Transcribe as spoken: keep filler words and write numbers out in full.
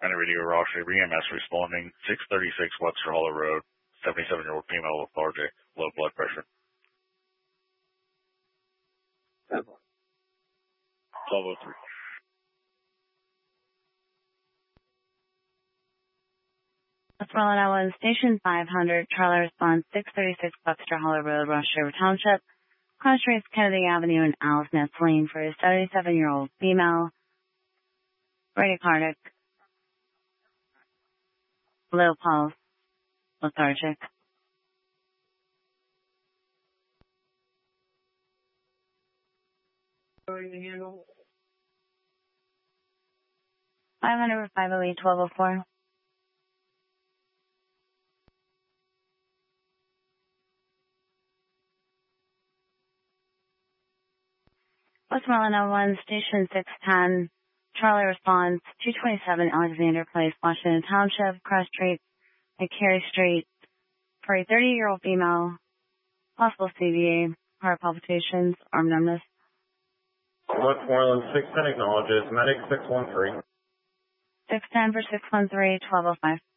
And a radio Rochester E M S responding, six thirty-six Webster Hollow Road, seventy-seven-year-old female lethargic, low blood pressure. twelve oh three. Westmoreland I one, Station five hundred, Charlie response, six thirty-six Webster Hollow Road, Rush River Township. Cross Streets, Kennedy Avenue, and Alice Ness Lane for a seventy-seven-year-old female, bradycardic, low pulse, lethargic. five hundred, five oh eight, twelve oh four. Westmoreland I one, Station six ten, Charlie responds, two twenty-seven Alexander Place, Washington Township, Cross Street, McCary Street, for a thirty-year-old female, possible C V A, heart palpitations, arm numbness. Westmoreland six ten acknowledges, medic six one three. six ten for six one three, twelve oh five.